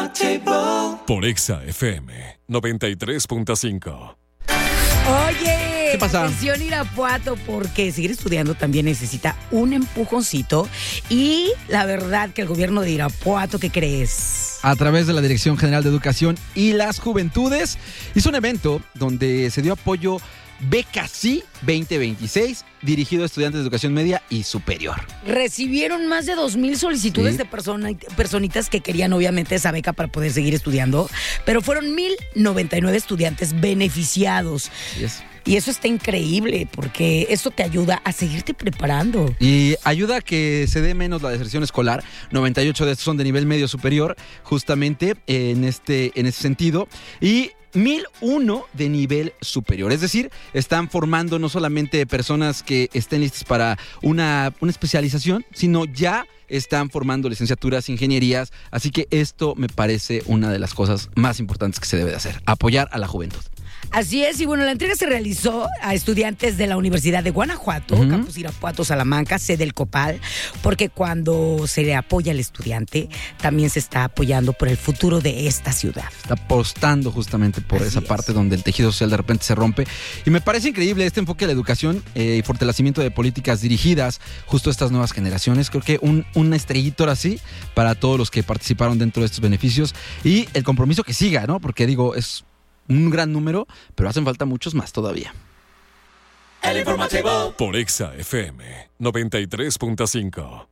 Por Exa FM 93.5. Oye, ¿qué pasa? atención Irapuato, porque seguir estudiando también necesita un empujoncito. Y la verdad que el gobierno de Irapuato, ¿qué crees? A través de la Dirección General de Educación y las Juventudes, hizo un evento donde se dio apoyo Beca Sí 2026, dirigido a estudiantes de educación media y superior. Recibieron más de 2,000 solicitudes de personitas que querían obviamente esa beca para poder seguir estudiando, pero fueron 1,099 estudiantes beneficiados. Yes. Y eso está increíble porque eso te ayuda a seguirte preparando. Y ayuda a que se dé menos la deserción escolar. 98 de estos son de nivel medio superior, justamente en ese sentido. Y 1,001 de nivel superior. Es decir, están formando no solamente personas que estén listas para una especialización, sino ya están formando licenciaturas, ingenierías. Así que esto me parece una de las cosas más importantes que se debe de hacer, apoyar a la juventud. Así es, y bueno, la entrega se realizó a estudiantes de la Universidad de Guanajuato, Campus Irapuato, Salamanca, sede del COPAL, porque cuando se le apoya al estudiante, también se está apoyando por el futuro de esta ciudad. Está apostando justamente por Así esa es. parte donde el tejido social de repente se rompe. Y me parece increíble este enfoque a la educación y fortalecimiento de políticas dirigidas justo a estas nuevas generaciones. Creo que un estrellito ahora sí para todos los que participaron dentro de estos beneficios y el compromiso que siga, ¿no? Porque digo, es un gran número, pero hacen falta muchos más todavía. Por Exa FM 93.5.